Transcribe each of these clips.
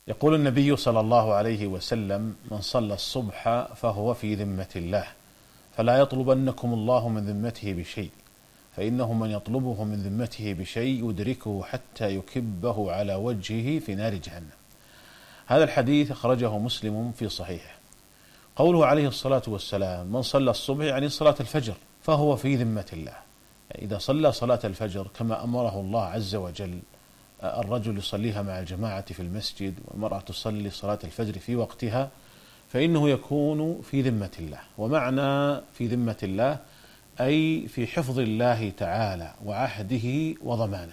يقول النبي صلى الله عليه وسلم: من صلى الصبح فهو في ذمة الله، فلا يطلبنكم الله من ذمته بشيء، فإنه من يطلبه من ذمته بشيء يدركه حتى يكبه على وجهه في نار جهنم. هذا الحديث أخرجه مسلم في صحيحه. قوله عليه الصلاة والسلام: من صلى الصبح يعني صلاة الفجر فهو في ذمة الله. يعني إذا صلى صلاة الفجر كما أمره الله عز وجل، الرجل يصليها مع الجماعة في المسجد والمرأة تصلي صلاة الفجر في وقتها، فإنه يكون في ذمة الله. ومعنى في ذمة الله أي في حفظ الله تعالى وعهده وضمانه،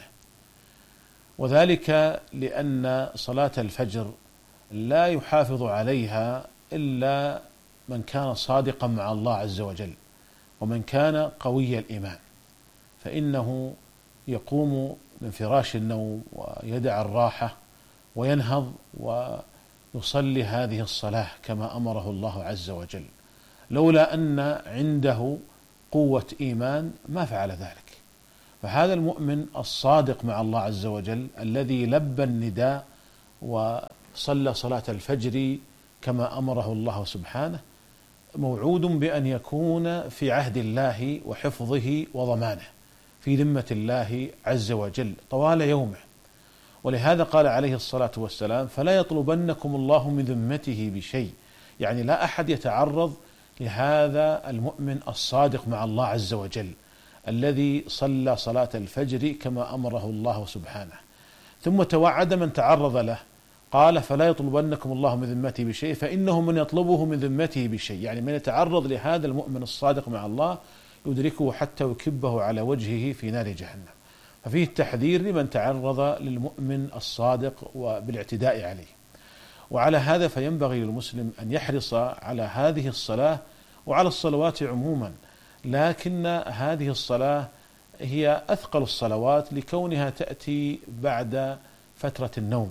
وذلك لأن صلاة الفجر لا يحافظ عليها إلا من كان صادقا مع الله عز وجل، ومن كان قوي الإيمان، فإنه يقوم من فراش النوم ويدع الراحة وينهض ويصلي هذه الصلاة كما أمره الله عز وجل، لولا أن عنده قوة إيمان ما فعل ذلك. فهذا المؤمن الصادق مع الله عز وجل الذي لبى النداء وصلى صلاة الفجر كما أمره الله سبحانه موعود بأن يكون في عهد الله وحفظه وضمانه، في ذمة الله عز وجل طوال يومه. ولهذا قال عليه الصلاة والسلام: فلا يطلبنكم الله من ذمته بشيء، يعني لا أحد يتعرض لهذا المؤمن الصادق مع الله عز وجل الذي صلى صلاة الفجر كما أمره الله سبحانه. ثم توعد من تعرض له، قال: فلا يطلبنكم الله من ذمته بشيء، فإنه من يطلبه من ذمته بشيء، يعني من يتعرض لهذا المؤمن الصادق مع الله يدركه حتى يكبه على وجهه في نار جهنم. ففيه التحذير لمن تعرض للمؤمن الصادق وبالاعتداء عليه. وعلى هذا فينبغي للمسلم أن يحرص على هذه الصلاة وعلى الصلوات عموما، لكن هذه الصلاة هي أثقل الصلوات لكونها تأتي بعد فترة النوم،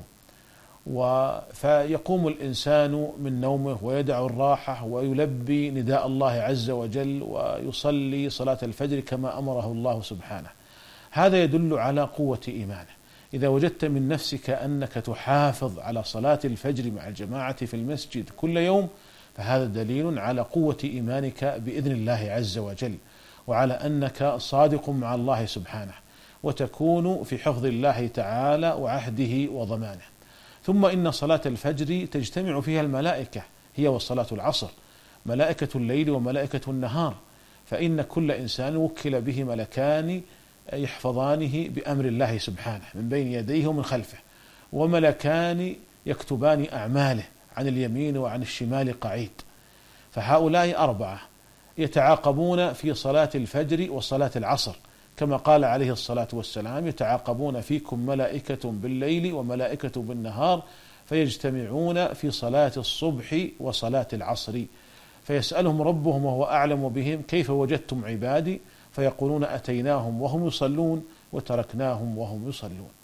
فيقوم الإنسان من نومه ويدع الراحة ويلبي نداء الله عز وجل ويصلي صلاة الفجر كما أمره الله سبحانه. هذا يدل على قوة إيمانه. إذا وجدت من نفسك أنك تحافظ على صلاة الفجر مع الجماعة في المسجد كل يوم، فهذا دليل على قوة إيمانك بإذن الله عز وجل، وعلى أنك صادق مع الله سبحانه، وتكون في حفظ الله تعالى وعهده وضمانه. ثم إن صلاة الفجر تجتمع فيها الملائكة، هي وصلاة العصر، ملائكة الليل وملائكة النهار، فإن كل إنسان وكل به ملكان يحفظانه بأمر الله سبحانه من بين يديه ومن خلفه، وملكان يكتبان أعماله عن اليمين وعن الشمال قعيد. فهؤلاء أربعة يتعاقبون في صلاة الفجر وصلاة العصر، كما قال عليه الصلاة والسلام: يتعاقبون فيكم ملائكة بالليل وملائكة بالنهار فيجتمعون في صلاة الصبح وصلاة العصر، فيسألهم ربهم وهو أعلم بهم: كيف وجدتم عبادي؟ فيقولون: أتيناهم وهم يصلون وتركناهم وهم يصلون.